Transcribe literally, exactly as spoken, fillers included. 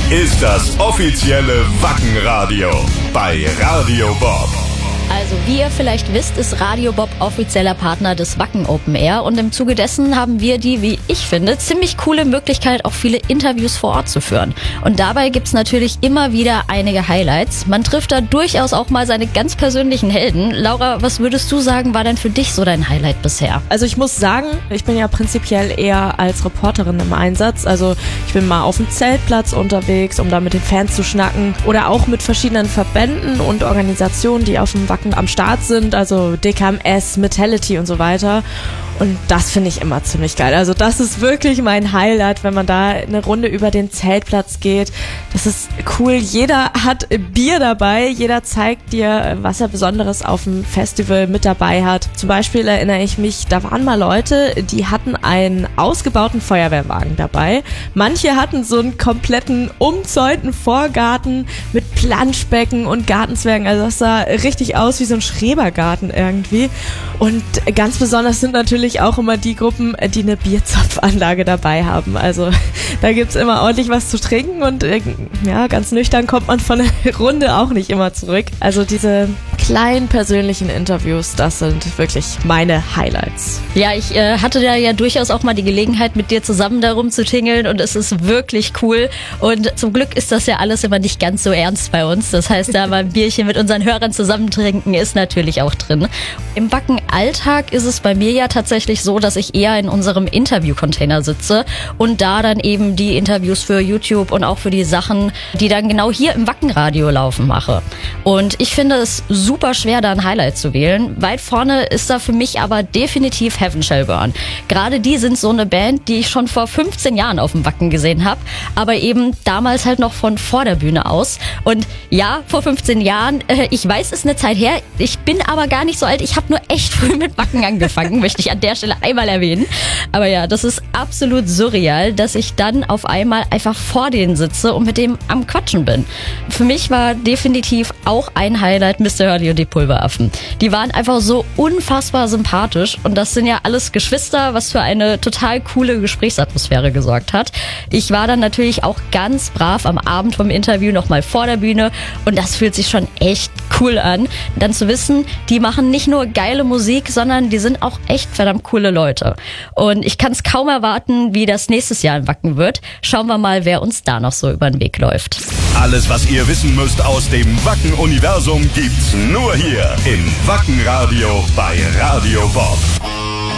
ist das offizielle Wackenradio bei Radio Bob. Also wie ihr vielleicht wisst, ist Radio Bob offizieller Partner des Wacken Open Air und im Zuge dessen haben wir die, wie ich finde, ziemlich coole Möglichkeit, auch viele Interviews vor Ort zu führen. Und dabei gibt's natürlich immer wieder einige Highlights. Man trifft da durchaus auch mal seine ganz persönlichen Helden. Laura, was würdest du sagen, war denn für dich so dein Highlight bisher? Also ich muss sagen, ich bin ja prinzipiell eher als Reporterin im Einsatz. Also ich bin mal auf dem Zeltplatz unterwegs, um da mit den Fans zu schnacken oder auch mit verschiedenen Verbänden und Organisationen, die auf dem Wacken am Start sind, also D K M S, Metality und so weiter. Und das finde ich immer ziemlich geil. Also das ist wirklich mein Highlight, wenn man da eine Runde über den Zeltplatz geht. Das ist cool. Jeder hat Bier dabei. Jeder zeigt dir, was er Besonderes auf dem Festival mit dabei hat. Zum Beispiel erinnere ich mich, da waren mal Leute, die hatten einen ausgebauten Feuerwehrwagen dabei. Manche hatten so einen kompletten umzäunten Vorgarten mit Planschbecken und Gartenzwergen. Also das sah richtig aus wie so ein Schrebergarten irgendwie. Und ganz besonders sind natürlich auch immer die Gruppen, die eine Bierzapfanlage dabei haben. Also da gibt's immer ordentlich was zu trinken und äh, ja, ganz nüchtern kommt man von der Runde auch nicht immer zurück. Also diese kleinen persönlichen Interviews, das sind wirklich meine Highlights. Ja, ich äh, hatte da ja durchaus auch mal die Gelegenheit, mit dir zusammen da rumzutingeln und es ist wirklich cool. Und zum Glück ist das ja alles immer nicht ganz so ernst bei uns. Das heißt, da mal ein Bierchen mit unseren Hörern zusammen trinken ist natürlich auch drin. Im Wacken-Alltag ist es bei mir ja tatsächlich so, dass ich eher in unserem Interview-Container sitze und da dann eben die Interviews für YouTube und auch für die Sachen, die dann genau hier im Wackenradio laufen, mache. Und ich finde es super schwer, da ein Highlight zu wählen. Weit vorne ist da für mich aber definitiv Heaven Shall Burn. Gerade die sind so eine Band, die ich schon vor fünfzehn Jahren auf dem Wacken gesehen habe, aber eben damals halt noch von vor der Bühne aus. Und ja, vor fünfzehn Jahren, äh, ich weiß, ist eine Zeit her, ich bin aber gar nicht so alt, ich habe nur echt früh mit Wacken angefangen, möchte ich an der Stelle einmal erwähnen. Aber ja, das ist absolut surreal, dass ich dann auf einmal einfach vor denen sitze und mit dem am Quatschen bin. Für mich war definitiv auch ein Highlight Mister Hurley und die Pulveraffen. Die waren einfach so unfassbar sympathisch und das sind ja alles Geschwister, was für eine total coole Gesprächsatmosphäre gesorgt hat. Ich war dann natürlich auch ganz brav am Abend vom Interview nochmal vor der Bühne und das fühlt sich schon echt cool an, dann zu wissen, die machen nicht nur geile Musik, sondern die sind auch echt verdammt coole Leute. Und ich kann es kaum erwarten, wie das nächstes Jahr in Wacken wird. Schauen wir mal, wer uns da noch so über den Weg läuft. Alles, was ihr wissen müsst aus dem Wacken-Universum, gibt's nur hier im Wackenradio bei Radio Bob.